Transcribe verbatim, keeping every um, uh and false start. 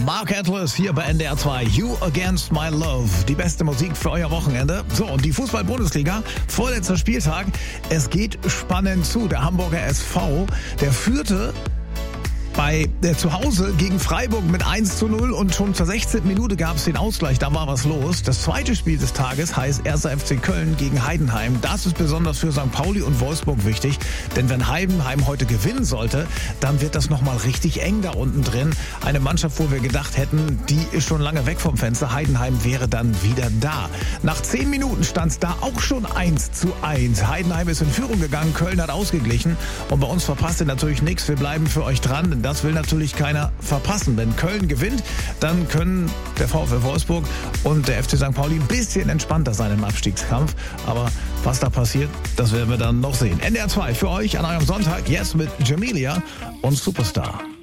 Mark Atlas hier bei N D R zwei. You Against My Love. Die beste Musik für euer Wochenende. So, und die Fußball-Bundesliga, vorletzter Spieltag. Es geht spannend zu. Der Hamburger S V, der führte bei der zu Hause gegen Freiburg mit eins zu null und schon zur sechzehnten Minute gab es den Ausgleich, da war was los. Das zweite Spiel des Tages heißt erster F C Köln gegen Heidenheim. Das ist besonders für Sankt Pauli und Wolfsburg wichtig, denn wenn Heidenheim heute gewinnen sollte, dann wird das nochmal richtig eng da unten drin. Eine Mannschaft, wo wir gedacht hätten, die ist schon lange weg vom Fenster. Heidenheim wäre dann wieder da. Nach zehn Minuten stand es da auch schon eins zu eins. Heidenheim ist in Führung gegangen, Köln hat ausgeglichen und bei uns verpasst ihr natürlich nichts. Wir bleiben für euch dran, denn das will natürlich keiner verpassen. Wenn Köln gewinnt, dann können der VfL Wolfsburg und der F C Sankt Pauli ein bisschen entspannter sein im Abstiegskampf. Aber was da passiert, das werden wir dann noch sehen. N D R zwei für euch an eurem Sonntag, jetzt mit Jamelia und Superstar.